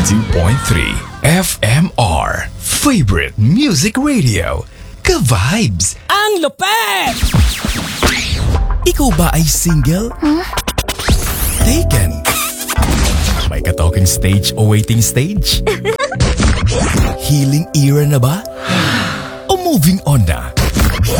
92.3 FMR Favorite Music Radio. Ka-vibes! Ang lupet! Ikaw ba ay single? Taken? May ka-talking stage o waiting stage? Healing era na ba? O moving on na?